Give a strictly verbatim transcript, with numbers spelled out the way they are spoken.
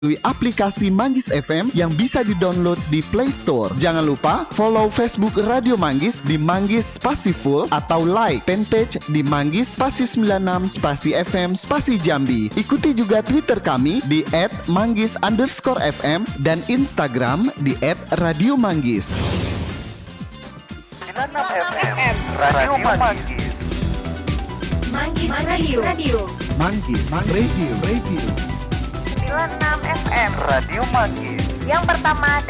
aplikasi Manggis F M yang bisa di-download di Play Store. Jangan lupa follow Facebook Radio Manggis di Manggis Spasi Full atau like fanpage di Manggis Spasi sembilan enam Spasi F M Spasi Jambi. Ikuti juga Twitter kami di et manggis underscore f m dan Instagram di et radio manggis. sembilan enam F M Radio Manggis. Manggis Radio. Radio. Manggis Radio Radio. sembilan enam F M Radio Manggis. Yang pertama